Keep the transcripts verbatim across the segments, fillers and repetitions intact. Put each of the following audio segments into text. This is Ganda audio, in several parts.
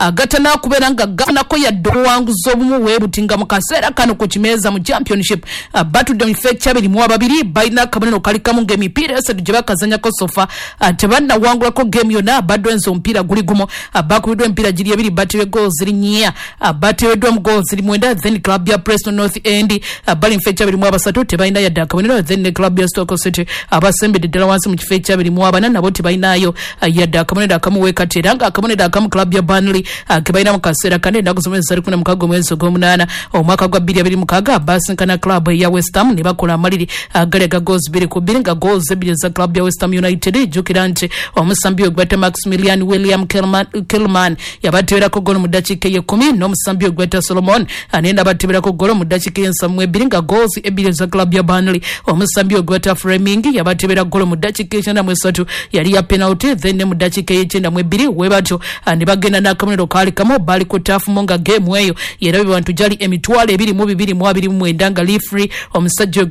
agatana kubera nga ganako yadde okuwanguza obumu weebutinga mu kaseera kano ku kimeeza mu championship batudde mu kifo ekyabiri mu ababiri balina akabonero kalikamu ng'emipiira esatu gye bakazanyako sofa tebannawangulako geemu yonna badwenza omupiira guli gumu bakubiddwa emipiira giri ebiri batewe goals ziri nnya bateweddwa mu goals ziri mwenda then club ya Preston North End bali mu kifo ekyabiri mu abasatu tebalina yadde akabonero then ne club ya Stoke City abasembedde ddala wansi mu kifo ekyabiri mu abana nabo tebalinayo yadde akabonero akamu weekateera nga akabonero akamu club ya Burnley ke balina mu kaseera kane ennaku zomwezi zali kumi na mukaaga omwezi ogw'omunaana omwaka gwa bbiri abiri mukaaga basinkana club ya West Ham ne bakola amaliri agali aga goals bbiri ku bbiri nga goals ebbiri za club ya West Ham United jjukira nti omusambi ogwata Maximilian William Kelman yabateberako golo mu ddakiika ey'ekkumi n'omusambi ogwata Solomon anenda bateberako golo mu ddakiika ey'ensamu mu ebbiri nga goals ebbiri za club ya Burnley omusambi ogwata Fleming yabatebera golo mu ddakiika ekyenda mu esatu yali ya penalty then ne mu ddakiika ey'ekyenda mu ebbiri we batyo ne bagenda n'akabonero kaali kamu bali ku taafumu nga geemu eyo yerabibwa bantu gyali emitwalo ebiri mu bibiri mu abiri mu mwenda nga Leafrey omusajja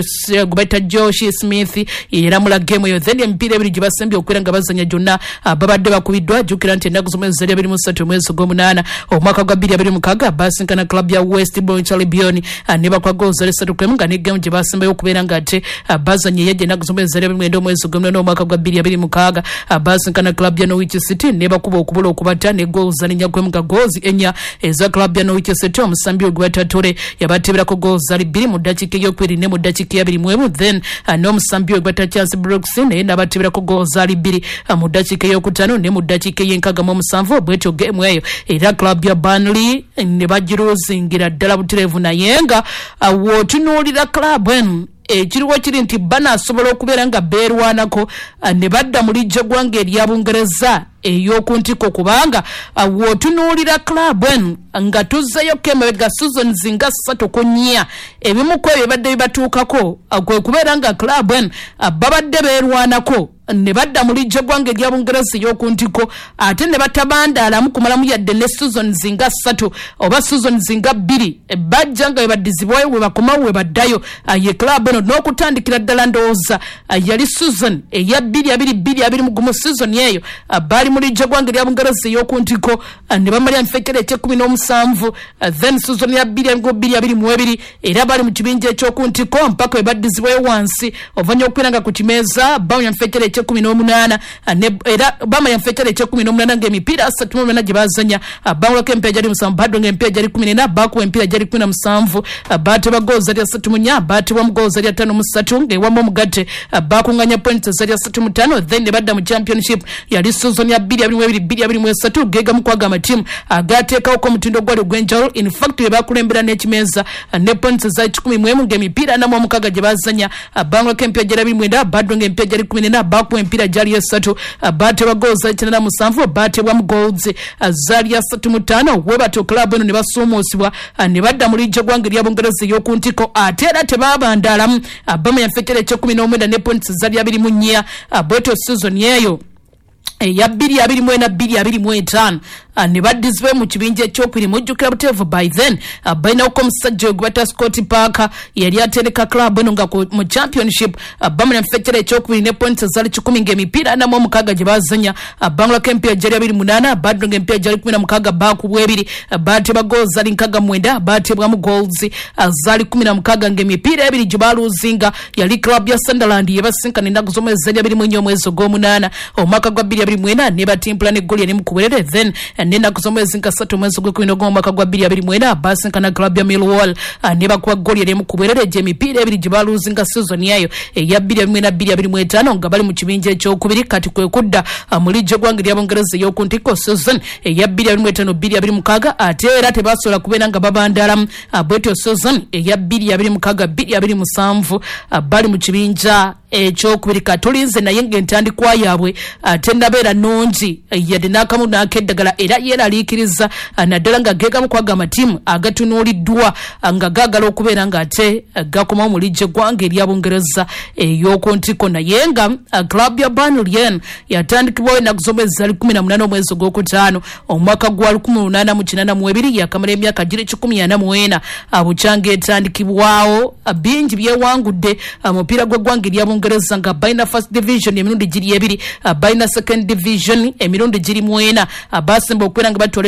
ogweta Josh Smith yeramula geemu eyo then emipiira ebiri gye basembye okubeera nga bazanya gyonna babadde bakubiddwa jjukira nti ennaku z'omwezi zali abiri mu ssatu omwezi gw'omunaana omwaka gwa bbiri abiri mukaaga basinkana club ya West Bromwich Albion ne bakola goals zali ssatu ku emu nga ne geemu gye basembayo okubeera nga ate bazanya yajja ennaku z'omwezi zali abiri mu mwenda omwezi gw'omunaana omwaka gwa bbiri abiri mukaaga basinkana club ya Norwich City ne bakuba okubula okubata ne goals zalinya kwemu nga goals enya eza club ya Norwich City omusambi ogwata Tore yabateberako goals zali bbiri mu ddakiika ey'okubiri ne mu ddakiika ey'abiri mu emu then n'omusambi ogwata Chance Brooks naye n'abateberako goals zali bbiri mu ddakiika ey'okutaano ne mu ddakiika ey'enkaaga mu omusanvu bwetyo geemu eyo era club ya Burnley ne bagiruzingira ddala butereevu naye nga wootunuulira club enu ekiriwo kiri nti banaasobola okubeera nga beerwanako ne badda mu lijja ggwanga erya Bungereza ey'oku ntiko kubanga wootunuulira club enu nga tuzzayo kemabega seasons nga ssatu ku nnya ebimu ku ebyo bibadde bibatuukako kwe kubeera nga club enu babadde beerwanako ne badda mu lijja ggwanga erya Bungereza ey'oku ntiko ate ne batabandaalamu kumalamu yadde ne seasons nga ssatu oba seasons nga bbiri bajja nga webaddizibwayo we bakomawo we baddayo ye club eno n'okutandikira ddala ndowooza yali season eya bbiri abiri bbiri abiri mu gumu season eyo baali mu lijja ggwanga erya Bungereza ey'oku ntiko ne bamalira mu kifo eky'ekkumi n'omusanvu then season ya bbiri bbiri abiri mu ebiri era baali mu kibinja eky'oku ntiko mpaka we baddizibwayo wansi ovanya okubeera nga ku kimeeza bamanya mu kifo eky'ekkumi n'omunaana era bamanya mu kifo eky'ekkumi n'omunaana ng'emipiira asatu mu munaana gye bazanya bawulako emipiira gyali musanvu baddo ng'emipiira gyali kkumi n'ena baakuba emipiira gyali kkumi na musanvu baateba goals zali asatu mu nnya baatebwa mu goals zali ataano mu ssatu ng'ewamu omugatte baakunganya points zali asatu mu ttaano then ne badda mu championship yali season ya bbiri abiri mu ebiri bbiri abiri mu esatu geegamu kwaga amatiimu agaateekawoko omutindo gwali ogw'enjawulo in fact we baakulembera n'ekimeeza ne points za kikumi mu emu ng'emipiira ana mu omukaaga gye bazanya bangulako emipiira gyali abiri mwenda baddo ng'emipiira gyali kkumi n'ena baakuba emipiira gyali esatu baatebwa goals zali kyenda na musanvu baatebwa mu goals zaali asatu mu ttaano we batyo club eno ne basuumuusibwa ne badda mu lijja ggwanga erya Bungereza ey'oku ntiko ate era tebaabandaalamu bamanya mu kifo eky'ekkumi n'omwenda ne points zaali abiri mu nnya bwetyo season eyo eya bbiri abiri mu ena bbiri abiri mu etaano ne baddizibwe mu kibinja ekyokubiri mujjukira buteevu by then balinawo omusajja ogwata Scott Parker yali atereka club eno nga mu championship bamanya mu kifo ekyokubiri ne points zaali kikumi ng'emipiira ana mu omukaaga gye bazanya bangulako emipiira gyali abiri munaana baddo ng'emipiira gyali kkumi na mukaaga baakubwa ebiri baatebwa goals zaali nkaaga mwenda baatebwamu goals zaali kkumi na mukaaga ng'emipiira ebiri gye baaluuzinga yali club ya Sunderland ye basinkana ennaku z'omwezi zali abiri mu nnya omwezi ogw'omunaana omwaka gwa bbiri abiri mu ena ne batimpula n'eggoli eri mu kuberere then n'ennaku z'omwezi nga ssatu omwezi gw'ekkumi n'ogumu omwaka gwa bbiri abiri mu ena basinkana club ya Millwall ne bakuba ggoli eri mu kuberere gy'emipiira ebiri gye baaluuzinga season eyo eya bbiri abiri mu ena bbiri abiri mu etaano nga bali mu kibinja ekyokubiri kati kwe kudda mu lijja ggwanga erya Bungereza ey'oku ntiko season eya bbiri abiri mu etaano bbiri abiri mukaaga ate era tebaasobola kubeera nga babandaalamu bwetyo season eya bbiri abiri mukaaga bbiri abiri musanvu bali mu kibinja ekyokubiri katulinze naye ng'entandikwa yaabwe ate ndabeera nnungi yadde n'akamu n'akeddagala era yeeraliikiriza naddala nga geegamu kwaga amatiimu agatunuuliddwa nga gaagala okubeera ng'ate gakomawo mu lijja eggwanga erya Bungereza ey'oku ntiko naye nga club ya Burnley yatandikibwawo ennaku z'omwezi zaali kkumi na munaana omwezi ogwokutaano omwaka gwa lukumi lunaana mu kinaana mu ebiri yakamala emyaka giri kikumi ana mu ena bukyanga etandikibwawo bingi byewangudde omupiira gw'eggwanga erya Bungereza nga balina first division emirundi giri ebiri balina second division emirundi giri mu ena abasemba okubeera nga batwala